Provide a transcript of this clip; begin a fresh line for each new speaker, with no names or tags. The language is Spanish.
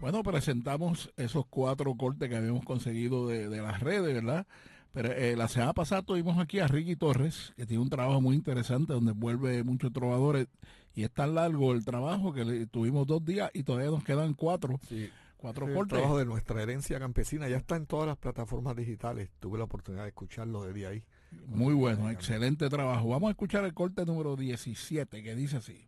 Bueno, presentamos esos 4 cortes que habíamos conseguido de las redes, ¿verdad? Pero la semana pasada tuvimos aquí a Ricky Torres, que tiene un trabajo muy interesante donde vuelve muchos trovadores. Y es tan largo el trabajo que tuvimos 2 días y todavía nos quedan cuatro,
Sí,
cuatro
ese es el
cortes.
trabajo de nuestra herencia campesina. Ya está en todas las plataformas digitales. Tuve la oportunidad de escucharlo desde ahí, cuando
Muy
estuve
bueno,
navegando.
excelente trabajo. Vamos a escuchar el corte número 17 que dice así.